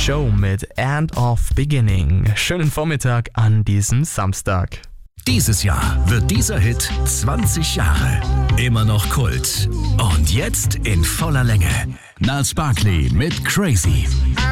Show mit End of Beginning. Schönen Vormittag an diesem Samstag. Dieses Jahr wird dieser Hit 20 Jahre. Immer noch Kult. Und jetzt in voller Länge. Gnarls Barkley mit Crazy.